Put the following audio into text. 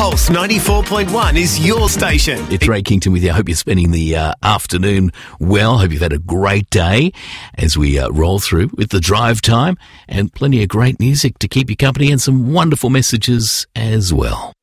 Pulse 94.1 is your station. It's Ray Kington with you. I hope you're spending the afternoon well. Hope you've had a great day as we roll through with the drive time and plenty of great music to keep you company and some wonderful messages as well.